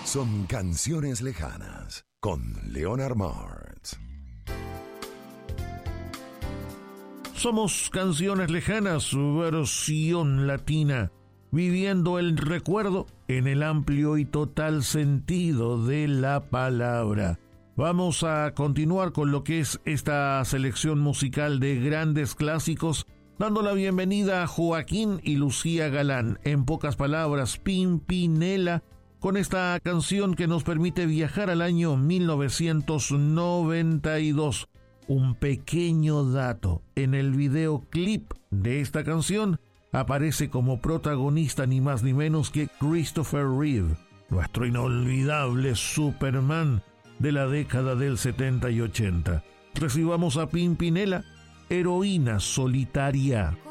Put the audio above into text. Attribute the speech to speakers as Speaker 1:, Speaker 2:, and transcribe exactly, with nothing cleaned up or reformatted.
Speaker 1: son Canciones Lejanas con Leonard Martz.
Speaker 2: Somos Canciones Lejanas, su versión latina, viviendo el recuerdo en el amplio y total sentido de la palabra. Vamos a continuar con lo que es esta selección musical de grandes clásicos, dando la bienvenida a Joaquín y Lucía Galán, en pocas palabras, Pimpinela, con esta canción que nos permite viajar al año mil novecientos noventa y dos. Un pequeño dato: en el videoclip de esta canción aparece como protagonista ni más ni menos que Christopher Reeve, nuestro inolvidable Superman de la década del setenta y ochenta. Recibamos a Pimpinela, heroína solitaria.